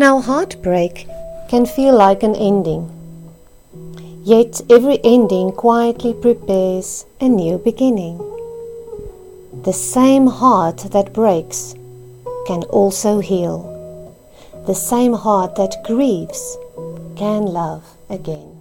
Now, heartbreak can feel like an ending, yet every ending quietly prepares a new beginning. The same heart that breaks can also heal. The same heart that grieves can love again.